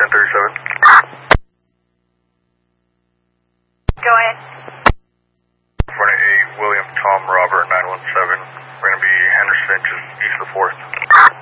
1037. Go ahead. 48 William Tom Robert 917. We're going to be Henderson, just east of the 4th.